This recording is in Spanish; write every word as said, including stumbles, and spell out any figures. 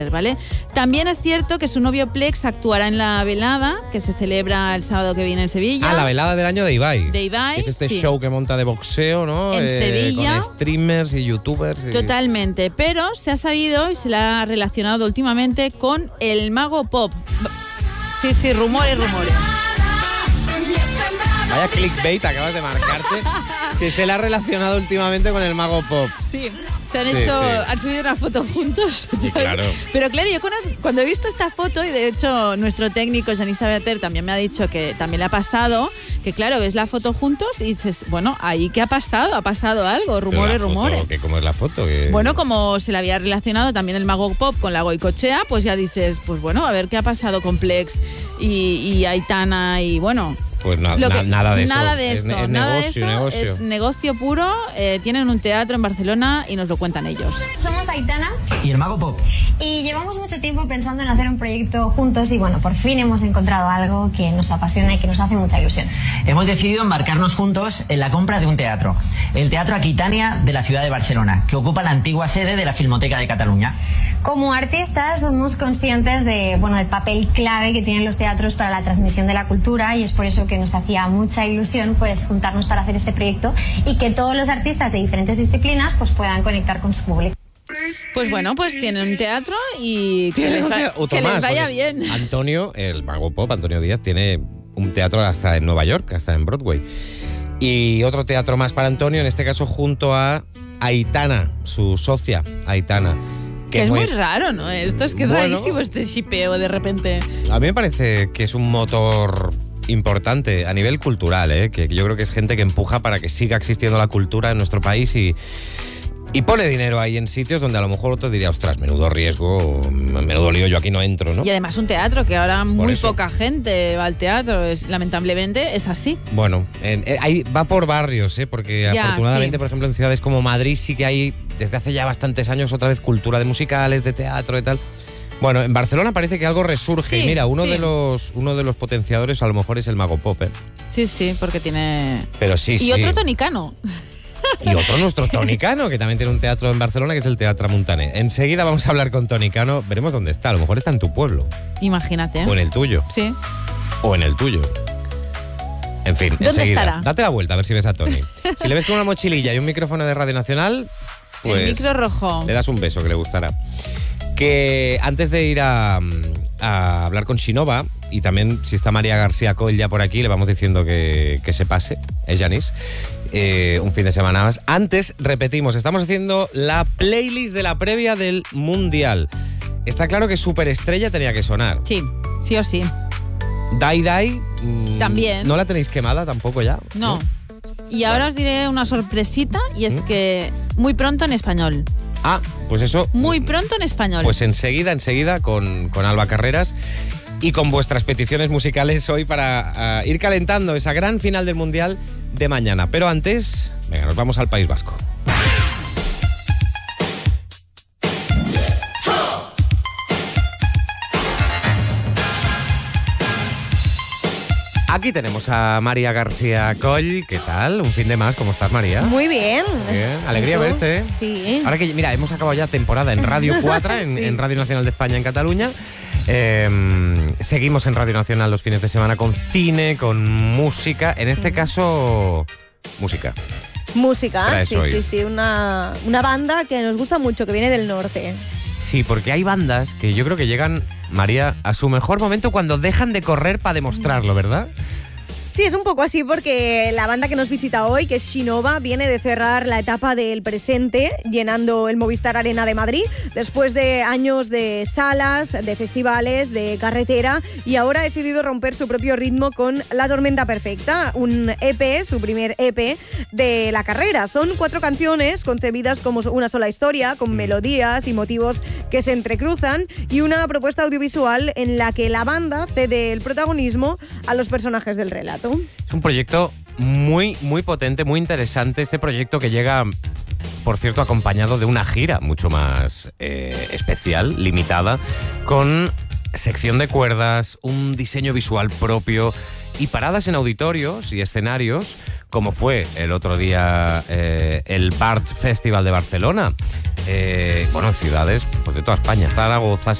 ¿vale? También es cierto que su novio Plex actuará en la velada que se celebra el sábado que viene en Sevilla. Ah, la velada del año de Ibai. De Ibai, Es este sí. show que monta de boxeo, ¿no? En Eh, Sevilla. Con streamers y youtubers. Y... Totalmente, pero se ha sabido y se le ha relacionado últimamente con el Mago Pop. Sí, sí, rumores, rumores. Vaya clickbait acabas de marcarte. Que se le ha relacionado últimamente con el Mago Pop. Sí. Se han Sí, hecho, sí. han subido una foto juntos. Sí, claro. Pero claro, yo cuando, cuando he visto esta foto, y de hecho nuestro técnico, Janis Sabater, también me ha dicho que también le ha pasado, que claro, ves la foto juntos y dices, bueno, ¿ahí qué ha pasado? ¿Ha pasado algo? Rumores, Pero la foto, rumores. ¿qué, ¿Cómo es la foto? Que... Bueno, como se le había relacionado también el Mago Pop con la Goicoechea, pues ya dices, pues bueno, a ver qué ha pasado con Plex y, y Aitana y bueno... Pues na, Lo que, na, nada de eso. Nada de Es, esto. es nada negocio, de eso, negocio. Es negocio puro. Eh, tienen un teatro en Barcelona y nos lo cuentan ellos. Somos Aitana y el Mago Pop. Y llevamos mucho tiempo pensando en hacer un proyecto juntos y bueno, por fin hemos encontrado algo que nos apasiona y que nos hace mucha ilusión. Hemos decidido embarcarnos juntos en la compra de un teatro. El Teatro Aquitania de la ciudad de Barcelona, que ocupa la antigua sede de la Filmoteca de Cataluña. Como artistas somos conscientes de, bueno, del papel clave que tienen los teatros para la transmisión de la cultura y es por eso que nos hacía mucha ilusión pues juntarnos para hacer este proyecto y que todos los artistas de diferentes disciplinas pues puedan conectar con su público. Pues bueno, pues tienen un teatro y que, Tiene les, un va- tea- otro que más, les vaya porque bien. Antonio, el Mago Pop, Antonio Díaz, tiene un teatro hasta en Nueva York, hasta en Broadway. Y otro teatro más para Antonio, en este caso junto a Aitana, su socia, Aitana. Que es muy raro, ¿no? Esto es que es Bueno. rarísimo este shipeo de repente. A mí me parece que es un motor importante a nivel cultural, ¿eh? Que yo creo que es gente que empuja para que siga existiendo la cultura en nuestro país y, y pone dinero ahí en sitios donde a lo mejor otro diría, ostras, menudo riesgo, menudo lío, yo aquí no entro, ¿no? Y además un teatro que ahora muy eso. poca gente va al teatro, es, lamentablemente es así. Bueno, en- eh, ahí va por barrios, ¿eh? Porque Ya, afortunadamente, sí. por ejemplo, en ciudades como Madrid sí que hay desde hace ya bastantes años otra vez cultura de musicales, de teatro y tal. Bueno, en Barcelona parece que algo resurge. Sí, y mira, uno sí. de los uno de los potenciadores a lo mejor es el Mago Pop, ¿eh? Sí, sí, porque tiene... Pero sí, y sí. otro tonicano. Y otro nuestro Tonicano, que también tiene un teatro en Barcelona, que es el Teatro Montaner. Enseguida vamos a hablar con Tonicano. Veremos dónde está. A lo mejor está en tu pueblo. Imagínate. O en el tuyo. Sí. O en el tuyo. En fin, ¿Dónde enseguida. estará? Date la vuelta a ver si ves a Tony. Si le ves con una mochililla y un micrófono de Radio Nacional, pues el micro rojo. le das un beso que le gustará. Que antes de ir a, a hablar con Shinova, y también si está María García Coll ya por aquí, le vamos diciendo que, que se pase, es Janis, eh, un fin de semana más. Antes, repetimos, estamos haciendo la playlist de la previa del Mundial. Está claro que Superestrella tenía que sonar. Sí, sí o sí. Dai Dai, mm, También. ¿no la tenéis quemada tampoco ya? No. Y ahora os diré una sorpresita y es ¿Mm? que muy pronto en español. Ah, pues eso. Muy pronto en español. Pues enseguida, enseguida con, con Alba Carreras y con vuestras peticiones musicales hoy para uh, ir calentando esa gran final del Mundial de mañana. Pero antes, venga, nos vamos al País Vasco. Aquí tenemos a María García Coll. ¿Qué tal? Un fin de más. ¿Cómo estás, María? Muy bien. Bien. Alegría ¿Tú? verte, ¿eh? Sí. Ahora que, mira, hemos acabado ya temporada en Radio cuatro, en, Sí. en Radio Nacional de España, en Cataluña. Eh, seguimos en Radio Nacional los fines de semana con cine, con música. En este caso, música. Música, Traes sí, hoy. sí, sí. Una, una banda que nos gusta mucho, que viene del norte. Sí, porque hay bandas que yo creo que llegan, María, a su mejor momento cuando dejan de correr para demostrarlo, ¿verdad? Sí, es un poco así porque la banda que nos visita hoy, que es Shinova, viene de cerrar la etapa del presente llenando el Movistar Arena de Madrid después de años de salas, de festivales, de carretera y ahora ha decidido romper su propio ritmo con La Tormenta Perfecta, un E P, su primer E P de la carrera. Son cuatro canciones concebidas como una sola historia, con melodías y motivos que se entrecruzan y una propuesta audiovisual en la que la banda cede el protagonismo a los personajes del relato. Es un proyecto muy, muy potente, muy interesante. Este proyecto que llega, por cierto, acompañado de una gira mucho más eh, especial, limitada, con sección de cuerdas, un diseño visual propio y paradas en auditorios y escenarios como fue el otro día eh, el Bart Festival de Barcelona. Eh, bueno, ciudades pues de toda España. Zaragoza,